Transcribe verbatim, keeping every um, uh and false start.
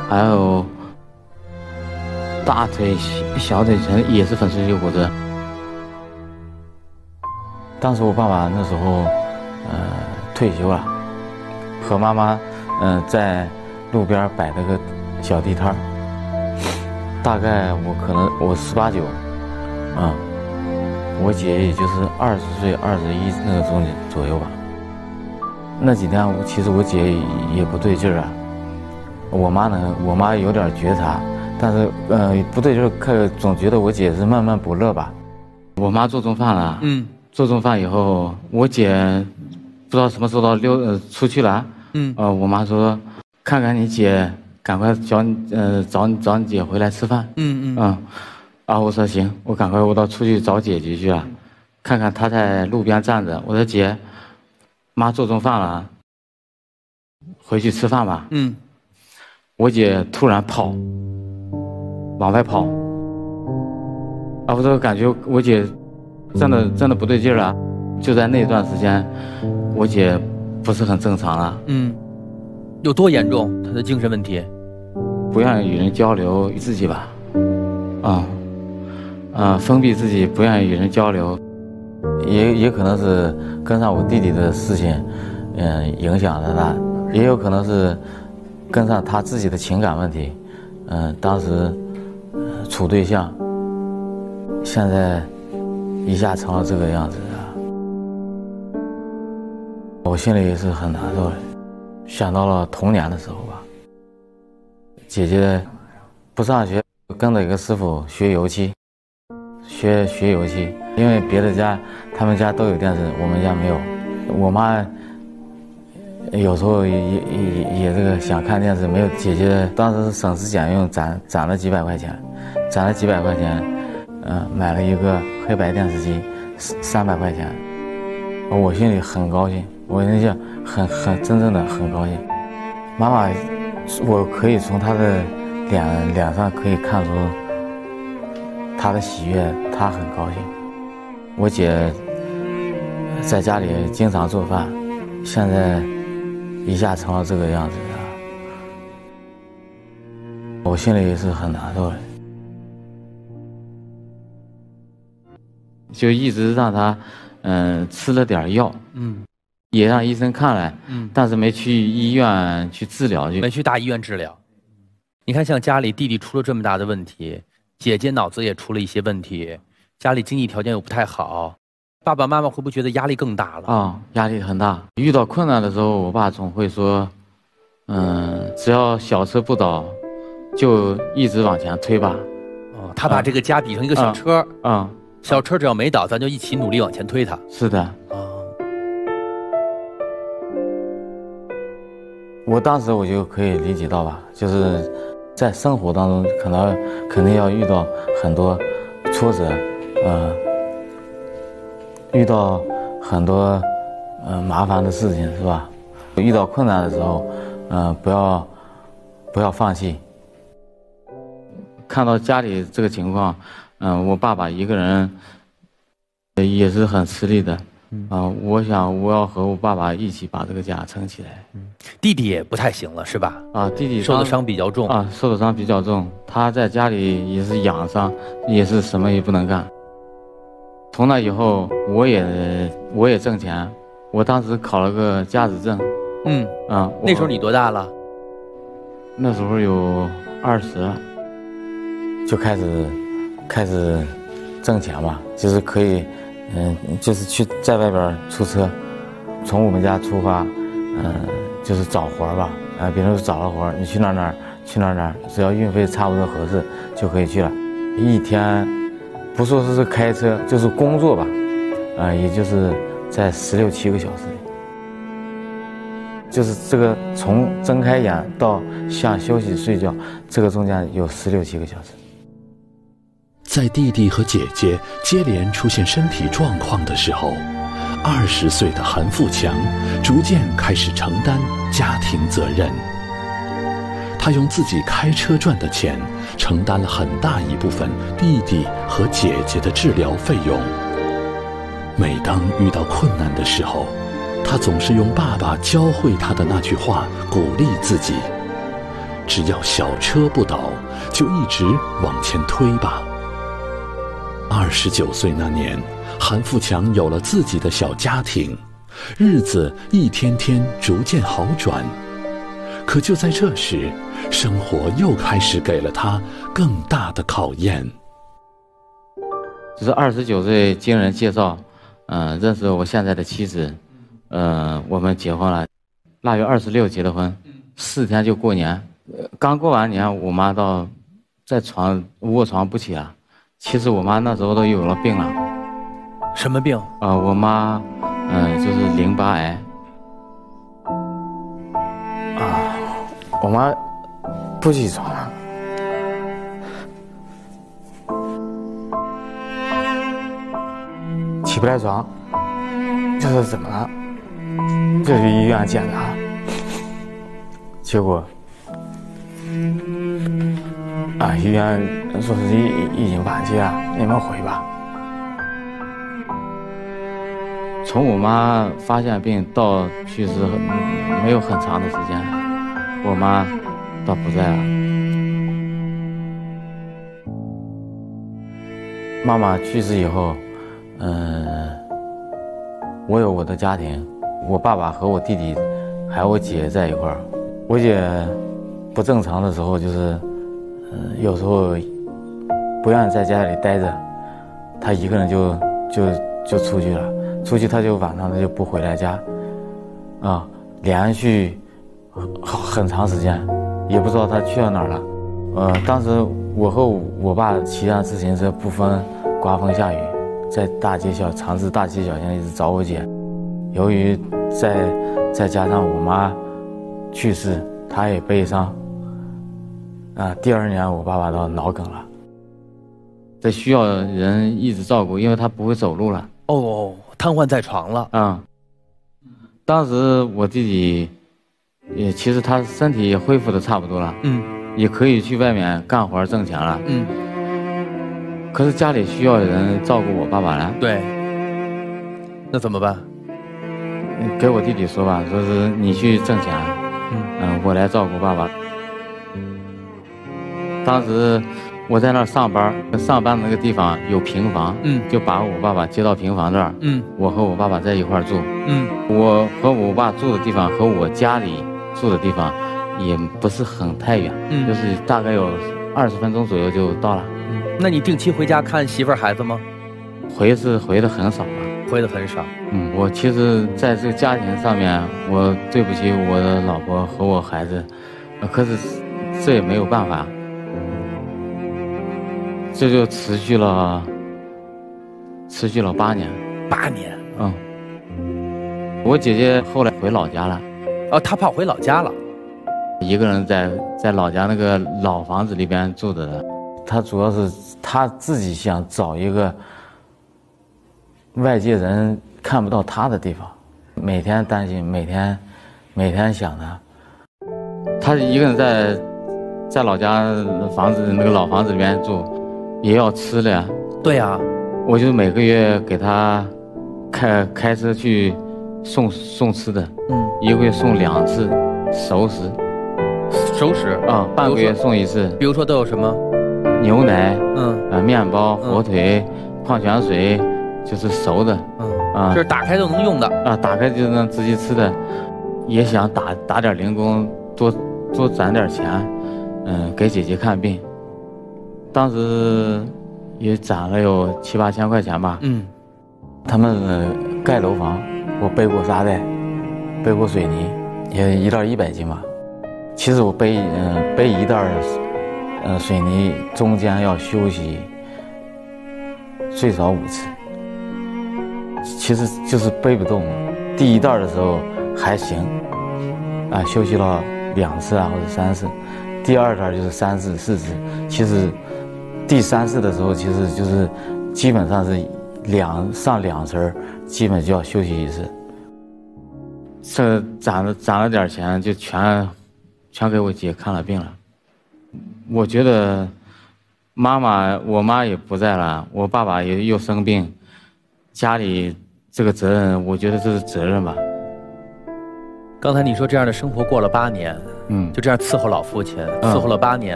还有大腿、小腿全也是粉碎性骨折。当时我爸爸那时候呃退休了，和妈妈嗯、呃、在路边摆了个小地摊儿。大概我可能我十八九，啊，我姐也就是二十岁、二十一那个中左右吧。那几天我其实我姐也不对劲儿啊，我妈呢，我妈有点觉察，但是呃不对劲儿，可总觉得我姐是闷闷不乐吧。我妈做中饭了，嗯，做中饭以后，我姐不知道什么时候溜呃出去了，嗯，呃我妈说，看看你姐。赶快找呃找找你姐回来吃饭。嗯嗯啊，啊我说行，我赶快我到出去找姐姐去了，看看她在路边站着。我说姐，妈做中饭了，回去吃饭吧。嗯，我姐突然跑，往外跑。啊，我说感觉我姐真的真的不对劲儿了。就在那段时间，我姐不是很正常了。嗯， 有多严重？她的精神问题？ 不愿意与人交流自己吧，啊，啊，封闭自己，不愿意与人交流，也也可能是跟上我弟弟的事情，嗯，影响了他，也有可能是跟上他自己的情感问题，嗯，当时、呃、处对象，现在一下成了这个样子啊，我心里也是很难受的，想到了童年的时候吧。姐姐不上学，跟着一个师傅学油漆，学学油漆。因为别的家他们家都有电视，我们家没有。我妈有时候也也也这个想看电视，没有。姐姐当时省吃俭用攒攒了几百块钱，攒了几百块钱，嗯、呃，买了一个黑白电视机，三百块钱。我心里很高兴，我那下很很真正的很高兴。妈妈。我可以从他的脸脸上可以看出他的喜悦，他很高兴。我姐在家里经常做饭，现在一下成了这个样子啊，我心里也是很难受的。就一直让他嗯、呃、吃了点药，嗯。也让医生看了，嗯，但是没去医院去治疗去， 没去大医院治疗。你看，像家里弟弟出了这么大的问题，姐姐脑子也出了一些问题，家里经济条件又不太好，爸爸妈妈会不会觉得压力更大了？ 啊、哦，压力很大。遇到困难的时候，我爸总会说，嗯，只要小车不倒，就一直往前推吧。 哦，他把这个家比成一个小车，啊、 嗯， 小车只要没倒，咱就一起努力往前推它。 是的。我当时我就可以理解到吧，就是在生活当中可能肯定要遇到很多挫折，呃，遇到很多呃麻烦的事情，是吧？遇到困难的时候，呃，不要不要放弃。看到家里这个情况，嗯、呃，我爸爸一个人也是很吃力的。嗯啊，我想我要和我爸爸一起把这个家撑起来。 嗯，弟弟也不太行了，是吧？ 啊，弟弟受的伤比较重啊，受的伤比较重。他在家里也是养伤，也是什么也不能干。从那以后，我也我也挣钱。我当时考了个驾驶证。嗯啊， 那时候你多大了？ 那时候有二十了，就开始开始挣钱嘛，就是可以。嗯，就是去在外边出车，从我们家出发，嗯，就是找活吧，啊，比如说找了活，你去哪哪去哪哪，只要运费差不多合适就可以去了。一天，不说是开车，就是工作吧，啊，也就是在十六七个小时里，就是这个从睁开眼到想休息睡觉，这个中间有十六七个小时。 在弟弟和姐姐接连出现身体状况的时候，二十岁的韩富强逐渐开始承担家庭责任。他用自己开车赚的钱承担了很大一部分弟弟和姐姐的治疗费用。每当遇到困难的时候，他总是用爸爸教会他的那句话鼓励自己： 只要小车不倒，就一直往前推吧。二十九岁那年，韩富强有了自己的小家庭，日子一天天逐渐好转。可就在这时，生活又开始给了他更大的考验。 就是二十九岁经人介绍，嗯、呃，认识我现在的妻子，呃，我们结婚了，腊月二十六结的婚，四天就过年。呃、刚过完年，我妈到在床卧床不起了。其实我妈那时候都有了病了。 什么病？ 啊、呃，我妈，嗯、呃，就是淋巴癌。啊，我妈不起床了。起不来床，就是怎么了？就去医院检查，结果啊，医院说是已已经晚期了，你们回吧。从我妈发现病到去世没有很长的时间，我妈倒不在了。妈妈去世以后，嗯，我有我的家庭，我爸爸和我弟弟还有我姐在一块儿。我姐不正常的时候，就是嗯，有时候不愿意在家里待着，她一个人就就就出去了。出去她就晚上她就不回来家，啊，连续很很长时间，也不知道她去到哪儿了。呃，当时我和我爸骑上自行车，不分刮风下雨，在大街小尝试大街小巷一直找我姐。由于再再加上我妈去世，她也悲伤。啊，第二年我爸爸到脑梗了，这需要人一直照顾，因为他不会走路了。 哦，瘫痪在床了。 嗯，当时我弟弟也其实他身体也恢复的差不多了，嗯，也可以去外面干活挣钱了，嗯。可是家里需要人照顾我爸爸了。 对，那怎么办？ 给我弟弟说吧，说是你去挣钱，嗯，嗯，我来照顾爸爸。当时我在那儿上班，上班的那个地方有平房，嗯，就把我爸爸接到平房这儿，嗯，我和我爸爸在一块儿住，嗯，我和我爸住的地方和我家里住的地方也不是很太远，嗯，就是大概有二十分钟左右就到了。 嗯，那你定期回家看媳妇儿孩子吗？ 回是回的很少吧， 回的很少。 嗯，我其实在这个家庭上面，我对不起我的老婆和我孩子，可是这也没有办法。这就持续了，持续了八年。 八年。 嗯。我姐姐后来回老家了。 哦，她跑回老家了。 一个人在在老家那个老房子里边住着的。她主要是她自己想找一个外界人看不到她的地方，每天担心，每天每天想她。她一个人在在老家房子那个老房子里边住。也要吃的呀， 对呀、啊， 我就每个月给他开开车去送送吃的，嗯，一个月送两次熟食， 熟食啊，半个月送一次。 比如说都有什么？ 牛奶， 嗯， 呃，面包、火腿、嗯、矿泉水，就是熟的， 嗯，啊，这是打开就能用的啊，打开就能直接吃的。也想打打点零工，多多攒点钱，嗯，给姐姐看病。当时也攒了有七八千块钱吧。嗯，他们、呃、盖楼房，我背过沙袋，背过水泥，也一袋一百斤吧。其实我背嗯、呃、背一袋呃水泥中间要休息最少五次。其实就是背不动。第一袋的时候还行，啊休息了两次啊或者三次，第二袋就是三次四次，其实。第三次的时候，其实就是基本上是两上两层，基本就要休息一次。这攒了攒了点钱，就全全给我姐看了病了。我觉得妈妈，我妈也不在了，我爸爸也又生病，家里这个责任，我觉得这是责任吧。 刚才你说这样的生活过了八年， 嗯， 就这样伺候老父亲， 嗯伺候了八年。